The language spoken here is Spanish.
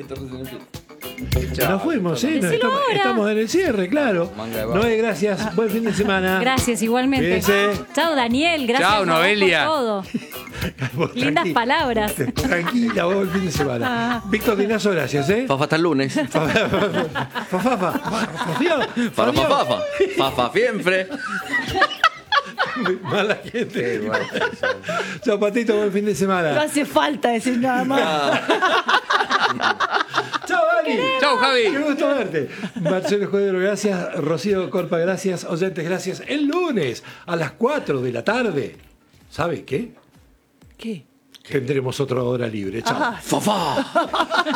Nos fuimos, ¿sí? Decilo ahora. Estamos en el cierre, claro. Noé, gracias. Buen fin de semana. Gracias, igualmente. Cuídense. Chao, Daniel. Gracias Chao, a vos Noelia. por todo. Vos Lindas tranqui- palabras. Tranquila, vos el fin de semana. Víctor Dinazo, gracias, ¿eh? Fafa hasta el lunes. Fafafa. Para fafa. Fafa siempre. Mala gente. Chao, Patito, buen fin de No semana. hace falta decir nada más. Chao, Dani. Chao, Javi. Qué gusto verte. Marcelo Escudero, gracias. Rocío Corpa, gracias. Oyentes, gracias. El lunes a las 4 de la tarde. ¿Sabe qué? ¿Qué? Tendremos otra hora libre. Chao. Ajá. Fafa.